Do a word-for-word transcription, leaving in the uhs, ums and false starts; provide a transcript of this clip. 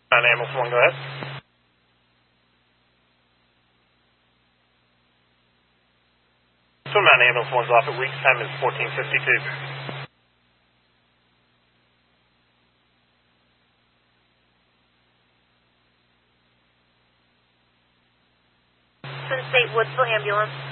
Nine ambulance one, go ahead. So nine ambulance one's off at week time is fourteen fifty-two. State Woodsville ambulance.